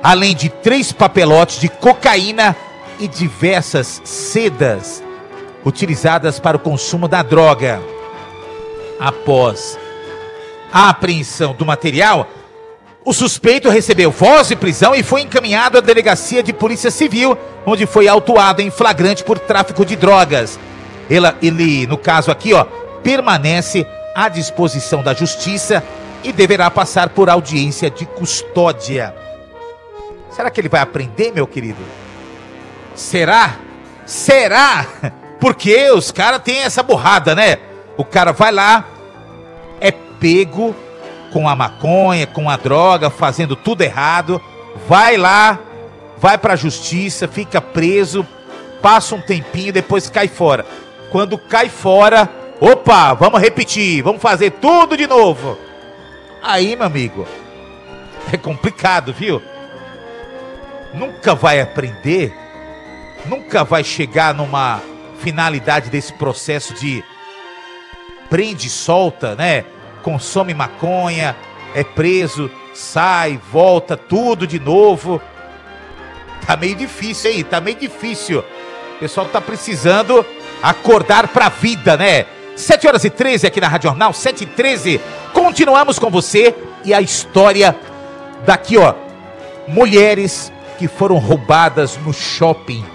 além de 3 papelotes de cocaína e diversas sedas utilizadas para o consumo da droga. Após a apreensão do material, o suspeito recebeu voz de prisão e foi encaminhado à delegacia de polícia civil, onde foi autuado em flagrante por tráfico de drogas. Ele, no caso aqui, permanece à disposição da justiça e deverá passar por audiência de custódia. Será que ele vai aprender, meu querido? Será? Será? Porque os caras têm essa burrada, né? O cara vai lá, é pego com a maconha, com a droga, fazendo tudo errado, vai lá, vai pra justiça, fica preso, passa um tempinho, depois cai fora. Quando cai fora, opa, vamos repetir, vamos fazer tudo de novo. Aí, meu amigo, é complicado, viu? Nunca vai aprender, nunca vai chegar numa finalidade desse processo de prende e solta, né? Consome maconha, é preso, sai, volta, tudo de novo. Tá meio difícil aí, tá meio difícil. O pessoal tá precisando acordar pra vida, né? 7h13 aqui na Rádio Jornal, 7h13. Continuamos com você e a história daqui, mulheres que foram roubadas no shopping.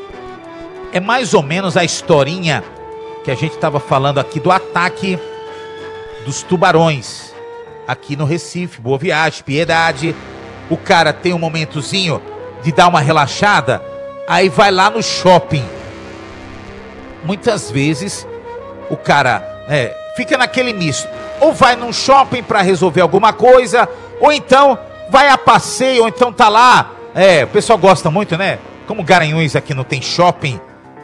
É mais ou menos a historinha que a gente tava falando aqui do ataque dos tubarões aqui no Recife, Boa Viagem, Piedade. O cara tem um momentozinho de dar uma relaxada, aí vai lá no shopping. Muitas vezes o cara fica naquele misto, ou vai num shopping para resolver alguma coisa, ou então vai a passeio, ou então tá lá, o pessoal gosta muito, né? Como Garanhuns aqui não tem shopping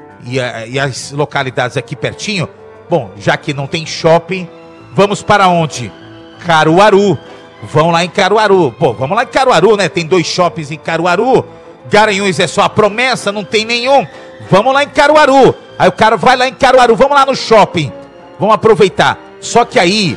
e as localidades aqui pertinho, bom, já que não tem shopping, vamos para onde? Caruaru. Vão lá em Caruaru. Pô, vamos lá em Caruaru, né? Tem 2 shoppings em Caruaru. Garanhuns é só a Promessa, não tem nenhum. Vamos lá em Caruaru. Aí o cara vai lá em Caruaru, vamos lá no shopping. Vamos aproveitar. Só que aí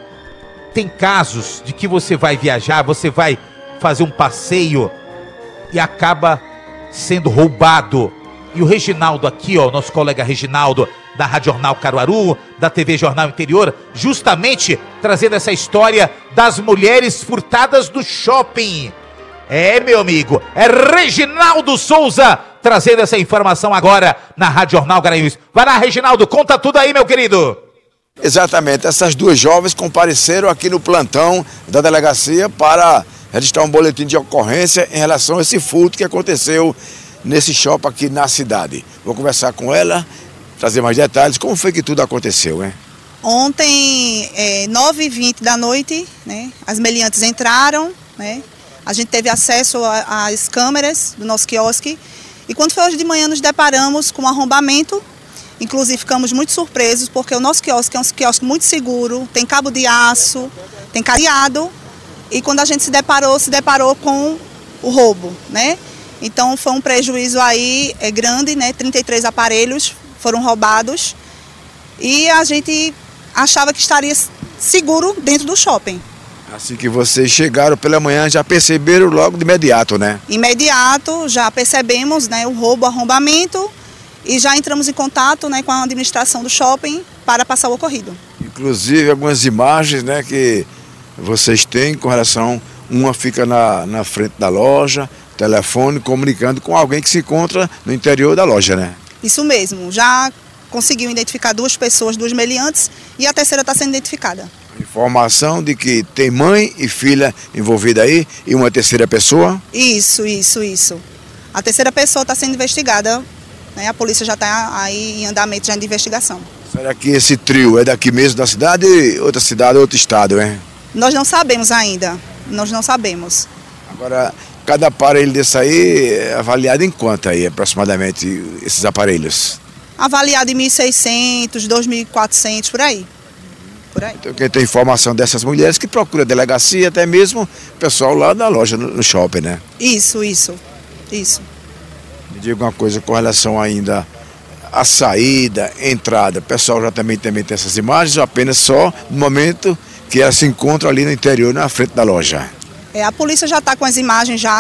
tem casos de que você vai viajar, você vai fazer um passeio e acaba sendo roubado. E o Reginaldo aqui, nosso colega Reginaldo, da Rádio Jornal Caruaru, da TV Jornal Interior, justamente trazendo essa história das mulheres furtadas do shopping. Meu amigo, é Reginaldo Souza trazendo essa informação agora na Rádio Jornal Garanhuns. Vai lá, Reginaldo, conta tudo aí, meu querido. Exatamente, essas 2 jovens compareceram aqui no plantão da delegacia para registrar um boletim de ocorrência em relação a esse furto que aconteceu nesse shopping aqui na cidade. Vou conversar com ela, trazer mais detalhes. Como foi que tudo aconteceu, hein? Ontem, 9h20 da noite, né, as meliantes entraram, né, a gente teve acesso às câmeras do nosso quiosque e quando foi hoje de manhã nos deparamos com um arrombamento. Inclusive ficamos muito surpresos porque o nosso quiosque é um quiosque muito seguro, tem cabo de aço, tem cadeado e quando a gente se deparou com o roubo, né? Então foi um prejuízo aí grande, né? 33 aparelhos foram roubados e a gente achava que estaria seguro dentro do shopping. Assim que vocês chegaram pela manhã, já perceberam logo de imediato, né? Imediato, já percebemos, né, o roubo, o arrombamento e já entramos em contato, né, com a administração do shopping para passar o ocorrido. Inclusive algumas imagens, né, que vocês têm com relação, uma fica na frente da loja, telefone, comunicando com alguém que se encontra no interior da loja, né? Isso mesmo, já conseguiu identificar 2 pessoas, 2 meliantes e a terceira está sendo identificada. Informação de que tem mãe e filha envolvida aí e uma terceira pessoa? Isso. A terceira pessoa está sendo investigada, né? A polícia já está aí em andamento já de investigação. Será que esse trio é daqui mesmo da cidade, outra cidade, outro estado, hein? Nós não sabemos ainda, não sabemos. Agora, cada aparelho desse aí é avaliado em quanto aí, aproximadamente, esses aparelhos? Avaliado em 1.600, 2.400, por aí. Então quem tem informação dessas mulheres que procura a delegacia, até mesmo o pessoal lá da loja, no shopping, né? Isso. Me diga uma coisa com relação ainda à saída, entrada. O pessoal já também tem essas imagens ou apenas só no momento que ela se encontra ali no interior, na frente da loja? A polícia já está com as imagens já